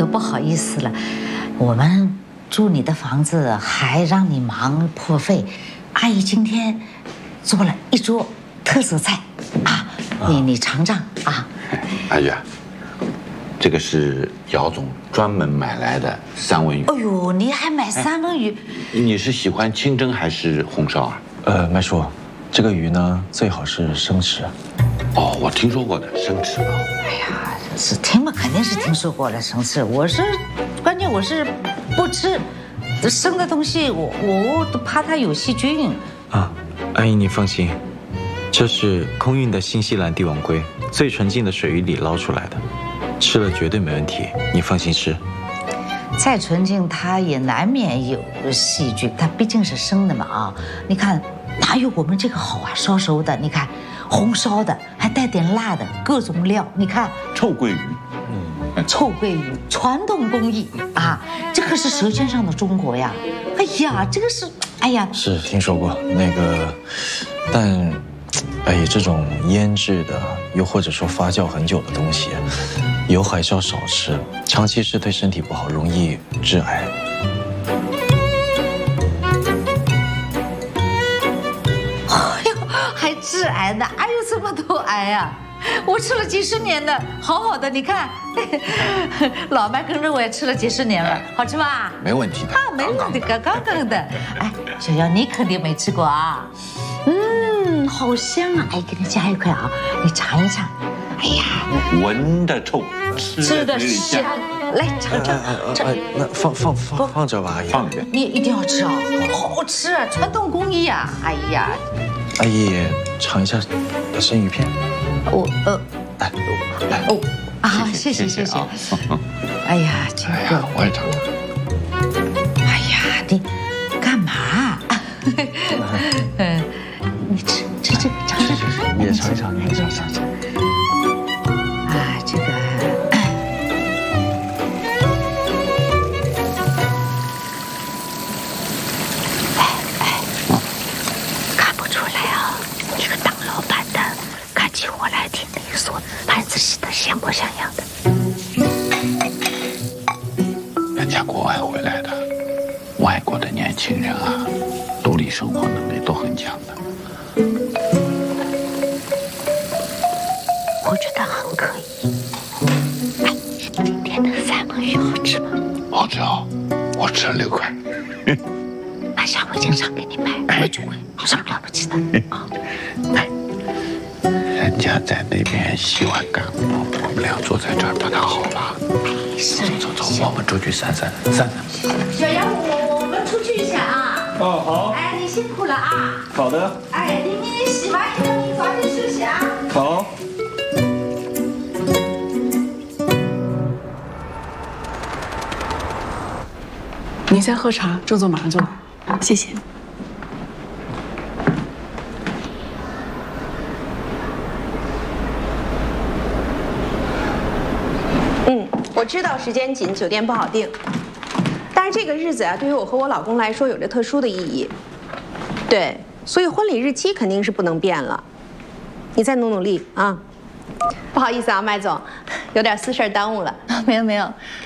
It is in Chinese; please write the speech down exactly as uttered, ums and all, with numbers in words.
都不好意思了。我们住你的房子还让你忙破费，阿姨今天做了一桌特色菜啊，你你尝尝啊。 阿姨，这个是姚总专门买来的三文鱼。 哎呦，你还买三文鱼？ 你是喜欢清蒸还是红烧啊？ 呃，麦叔，这个鱼呢最好是生吃。 哦，我听说过的生吃啊。 哎呀，是听嘛，肯定是听说过了生吃。我是，关键我是不吃生的东西，我我都怕它有细菌。 啊，阿姨你放心，这是空运的新西兰帝王龟，最纯净的水域里捞出来的，吃了绝对没问题，你放心吃。 再纯净，它也难免有细菌，它毕竟是生的嘛啊！你看哪有我们这个好啊？烧熟的，你看红烧的，还带点辣的，各种料，你看臭鳜鱼， 嗯，臭鳜鱼传统工艺啊，这可是舌尖上的中国呀！哎呀，这个是，哎呀， 是听说过那个，但，哎，这种腌制的，又或者说发酵很久的东西，油还是要少吃，长期吃对身体不好，容易致癌。 哎呦，还致癌呢？哎呦，这么多癌啊！我吃了几十年的，好好的，你看，老麦跟着我也吃了几十年了，好吃吧？ 没问题的。 啊，没问题，刚刚刚的。哎，小姚，你肯定没吃过啊？嗯，好香啊！哎，给你加一块啊，你尝一尝。哎呀， 闻的臭， 吃的香，来尝尝。 哎，那放放放放这吧，阿姨。 放里面。 你一定要吃啊，好好吃啊，传统工艺啊！哎呀， 阿姨尝一下生鱼片。 我呃， 来来哦啊，谢谢谢谢。哎呀，这哎呀， 个， 我也尝尝。 哎呀，你干嘛？嗯，你吃吃这个，尝尝， 你也尝一尝，你也尝尝。 啊，这个，哎哎，看不出来啊，这个当老板的干起活来挺利索，盘子洗得像模像样的。 人家国外回来的，外国的年轻人啊，独立生活能力都很强的。 我觉得很可以。哎，今天的三文鱼好吃吗？ 好吃哦，我吃了六块。 那下回经常给你买，回就回，有什么了不起的啊？ 哎，人家在那边洗碗干活，我们俩坐在这儿不大好吧？ 是， 走走走，我们出去散散散散。 小杨，我我们出去一下啊。 哦，好。 哎，你辛苦了啊。 好的。 哎，你你洗完以后你早点休息啊。 好。 您先喝茶，郑总马上就来。谢谢。 嗯，我知道时间紧，酒店不好订，但是这个日子啊，对于我和我老公来说有着特殊的意义。对，所以婚礼日期肯定是不能变了。你再努努力啊！不好意思啊，麦总，有点私事耽误了。 没有没有，